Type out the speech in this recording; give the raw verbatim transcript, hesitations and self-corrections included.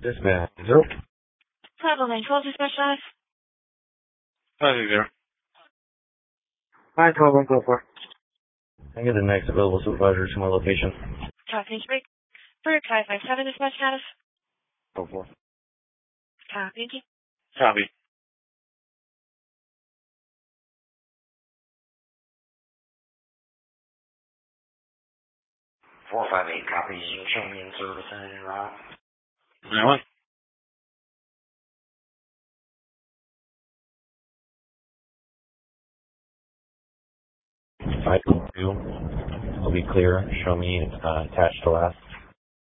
Dispatch zero. Bravo nine twelve dispatch five. Five zero. Five twelve one four four. I get the next available supervisor to my location. Copy break. Bird five five seven dispatch status. Oh four. Copy. Copy. Four five eight copies. You show me in service and en route. Nine one. Five two. I'll be clear. Show me uh, attached to last.